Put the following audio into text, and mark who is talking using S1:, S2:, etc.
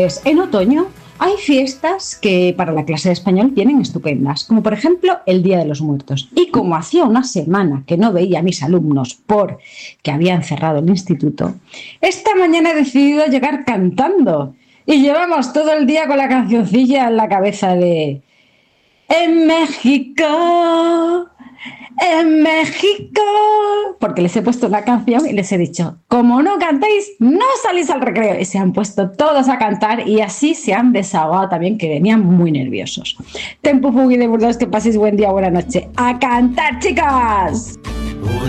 S1: En otoño hay fiestas que para la clase de español vienen estupendas, como por ejemplo el Día de los Muertos. Y como hacía una semana que no veía a mis alumnos porque habían cerrado el instituto, esta mañana he decidido llegar cantando. Y llevamos todo el día con la cancioncilla en la cabeza de En México, en México, porque les he puesto una canción y les he dicho, como no cantéis, no salís al recreo. Y se han puesto todos a cantar y así se han desahogado también, que venían muy nerviosos. Tempo Fugui de Burdeos, que paséis buen día, buena noche. ¡A cantar, chicas!